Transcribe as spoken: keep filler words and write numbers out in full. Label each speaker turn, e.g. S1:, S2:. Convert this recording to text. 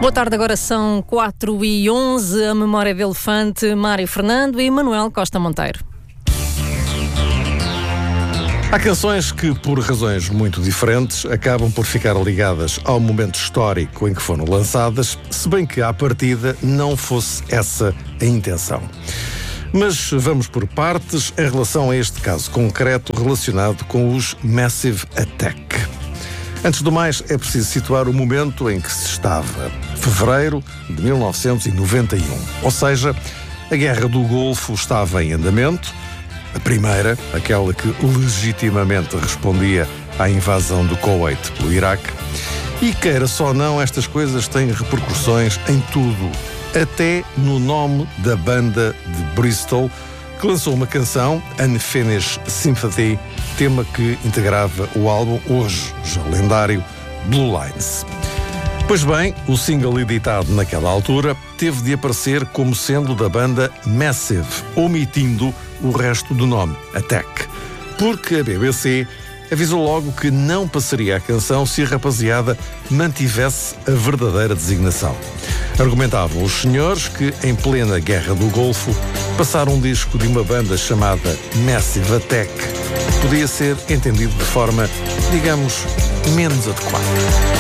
S1: Boa tarde, agora são quatro e onze, a memória de elefante, Mário Fernando e Manuel Costa Monteiro.
S2: Há canções que, por razões muito diferentes, acabam por ficar ligadas ao momento histórico em que foram lançadas, se bem que, à partida, não fosse essa a intenção. Mas vamos por partes em relação a este caso concreto relacionado com os Massive Attack. Antes do mais, é preciso situar o momento em que se estava. Fevereiro de mil novecentos e noventa e um. Ou seja, a Guerra do Golfo estava em andamento. A primeira, aquela que legitimamente respondia à invasão do Kuwait pelo Iraque. E queira só não, estas coisas têm repercussões em tudo. Até no nome da banda de Bristol, que lançou uma canção, Unfinished Sympathy, tema que integrava o álbum, hoje já lendário, Blue Lines. Pois bem, o single editado naquela altura teve de aparecer como sendo da banda Massive, omitindo o resto do nome, Attack, porque a B B C avisou logo que não passaria a canção se a rapaziada mantivesse a verdadeira designação. Argumentavam os senhores que, em plena Guerra do Golfo, passar um disco de uma banda chamada Massive Attack podia ser entendido de forma, digamos, menos adequada.